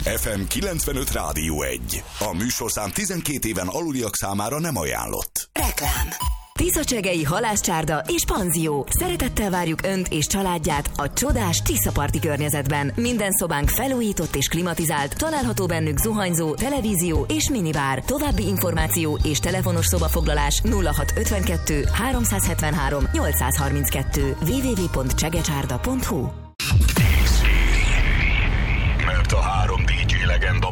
FM 95 Rádió 1. A műsorszám 12 éven aluliak számára nem ajánlott. Reklám. Tiszacsegei halászcsárda és panzió. Szeretettel várjuk Önt és családját a csodás Tiszaparti környezetben. Minden szobánk felújított és klimatizált, található bennük zuhanyzó, televízió és minibár. További információ és telefonos szobafoglalás 0652 373 832 www.csegecsárda.hu. Mert a 3 DJ legenda